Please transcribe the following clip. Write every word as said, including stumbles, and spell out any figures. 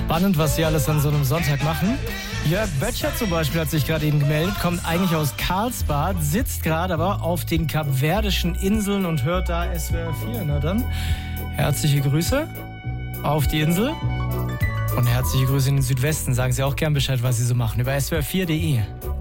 Spannend, was sie alles an so einem Sonntag machen. Jörg Böttcher zum Beispiel hat sich gerade eben gemeldet, kommt eigentlich aus Karlsbad, sitzt gerade aber auf den Kapverdischen Inseln und hört da S W R vier. Na dann, herzliche Grüße auf die Insel und herzliche Grüße in den Südwesten. Sagen Sie auch gern Bescheid, was Sie so machen, über S W R vier punkt de.